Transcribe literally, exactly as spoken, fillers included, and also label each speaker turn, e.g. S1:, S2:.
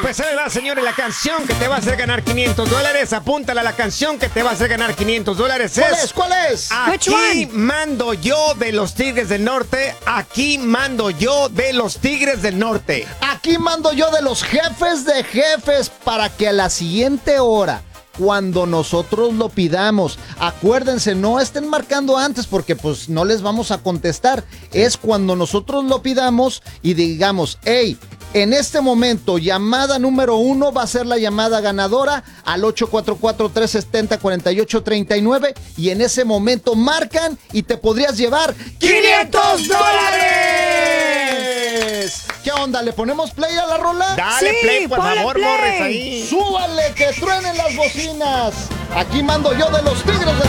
S1: Pues ahí va, señores, la canción que te va a hacer ganar quinientos dólares. Apúntala, la canción que te va a hacer ganar quinientos dólares.
S2: ¿Cuál es? ¿Cuál es?
S1: Aquí mando yo de los Tigres del Norte. Aquí mando yo de los Tigres del Norte.
S2: Aquí mando yo de los jefes de jefes para que a la siguiente hora, cuando nosotros lo pidamos, acuérdense, no estén marcando antes porque pues no les vamos a contestar. Es cuando nosotros lo pidamos y digamos, hey, en este momento, llamada número uno va a ser la llamada ganadora al ocho cuatro cuatro, tres siete cero, cuatro ocho tres nueve y en ese momento marcan y te podrías llevar
S1: ¡quinientos dólares!
S2: ¿Qué onda? ¿Le ponemos play a la rola?
S1: Dale
S3: Sí,
S1: play, por
S3: ponle
S1: favor,
S3: play.
S1: Morris, ahí.
S2: ¡Súbale, que truenen las bocinas! Aquí mando yo de los Tigres del